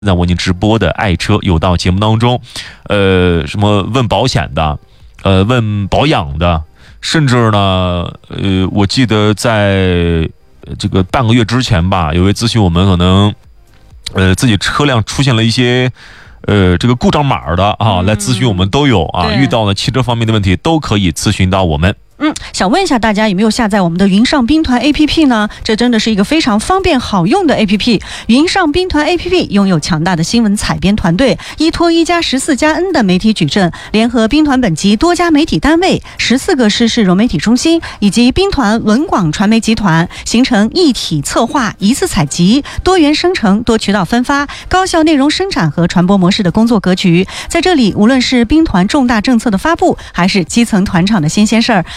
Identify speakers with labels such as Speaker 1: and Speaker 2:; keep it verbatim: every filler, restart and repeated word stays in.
Speaker 1: 在为您直播的爱车有道节目当中，呃，什么问保险的，呃，问保养的，甚至呢，呃，我记得在这个半个月之前吧，有位咨询我们可能，呃，自己车辆出现了一些，呃，这个故障码的啊，嗯、来咨询我们都有啊，遇到了汽车方面的问题都可以咨询到我们。
Speaker 2: 嗯，想问一下大家有没有下载我们的云上兵团 A P P 呢？这真的是一个非常方便好用的 A P P。云上兵团 A P P 拥有强大的新闻采编团队，依托一加十四加 N 的媒体矩阵，联合兵团本级多家媒体单位、十四个市市融媒体中心以及兵团文广传媒集团，形成一体策划、一次采集、多元生成、多渠道分发、高效内容生产和传播模式的工作格局。在这里，无论是兵团重大政策的发布，还是基层团场的新鲜事儿，